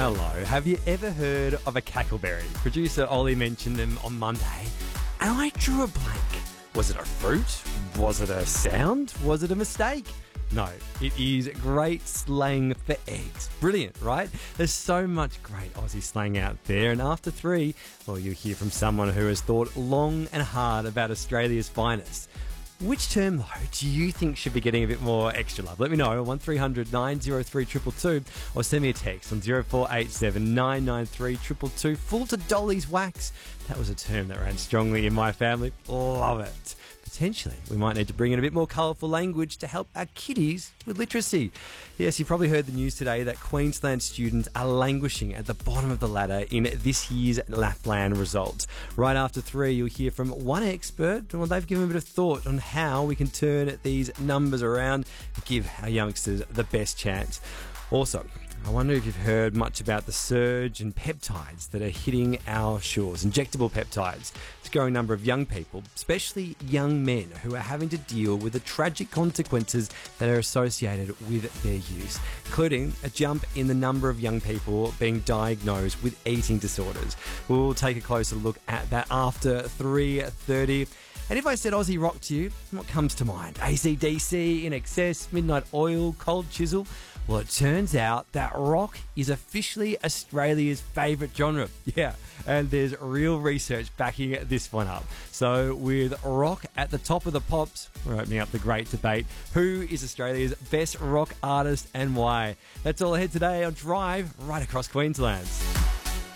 Hello. Have you ever heard of a cackleberry? Producer Ollie mentioned them on Monday, and I drew a blank. Was it a fruit? Was it a sound? Was it a mistake? No, it is great slang for eggs. Brilliant, right? There's so much great Aussie slang out there, and after 3, well, you'll hear from someone who has thought long and hard about Australia's finest. Which term, though, do you think should be getting a bit more extra love? Let me know on 1300 903 222 or send me a text on 0487 993 222. Full to Dolly's wax. That was a term that ran strongly in my family. Love it. Potentially, we might need to bring in a bit more colourful language to help our kiddies with literacy. Yes, you probably heard the news today that Queensland students are languishing at the bottom of the ladder in this year's NAPLAN results. Right after 3, you'll hear from one expert. Well, they've given a bit of thought on how we can turn these numbers around and give our youngsters the best chance. Also, I wonder if you've heard much about the surge in peptides that are hitting our shores, injectable peptides. It's a growing number of young people, especially young men, who are having to deal with the tragic consequences that are associated with their use, including a jump in the number of young people being diagnosed with eating disorders. We'll take a closer look at that after 3:30. And if I said Aussie rock to you, what comes to mind? AC/DC, INXS, Midnight Oil, Cold Chisel? Well, it turns out that rock is officially Australia's favourite genre. Yeah, and there's real research backing this one up. So with rock at the top of the pops, we're opening up the great debate. Who is Australia's best rock artist and why? That's all ahead today on Drive right across Queensland.